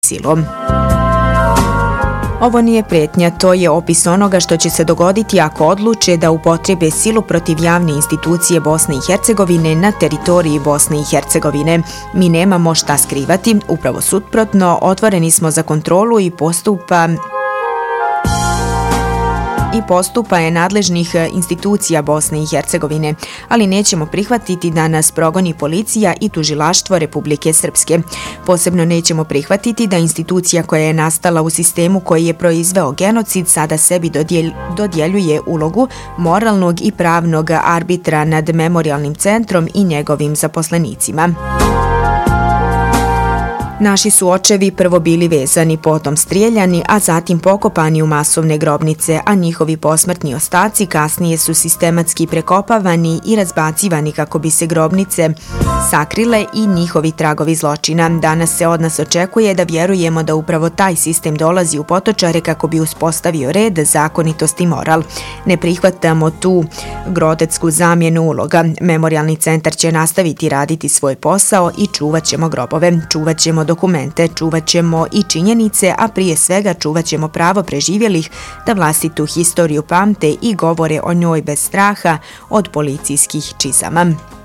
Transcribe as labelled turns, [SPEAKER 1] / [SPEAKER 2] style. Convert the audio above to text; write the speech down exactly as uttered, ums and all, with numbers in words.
[SPEAKER 1] silom. Ovo nije pretnja, to je opis onoga što će se dogoditi ako odluče da upotrebe silu protiv javne institucije Bosne i Hercegovine na teritoriji Bosne i Hercegovine. Mi nemamo šta skrivati, upravo suprotno, otvoreni smo za kontrolu i postupa i postupa je nadležnih institucija Bosne i Hercegovine, ali nećemo prihvatiti da nas progoni policija i tužilaštvo Republike Srpske. Posebno nećemo prihvatiti da institucija koja je nastala u sistemu koji je proizveo genocid sada sebi dodjelj, dodjeljuje ulogu moralnog i pravnog arbitra nad memorialnim centrom i njegovim zaposlenicima. Naši su očevi prvo bili vezani, potom strijeljani, a zatim pokopani u masovne grobnice, a njihovi posmrtni ostaci kasnije su sistematski prekopavani i razbacivani kako bi se grobnice sakrile i njihovi tragovi zločina. Danas se od nas očekuje da vjerujemo da upravo taj sistem dolazi u potočare kako bi uspostavio red, zakonitost i moral. Ne prihvatamo tu grotesku zamjenu uloga. Memorialni centar će nastaviti raditi svoj posao i čuvat ćemo grobove, čuvat ćemo dokumente, čuvat ćemo i činjenice, a prije svega čuvat ćemo pravo preživjelih da vlastitu historiju pamte i govore o njoj bez straha od policijskih čizama.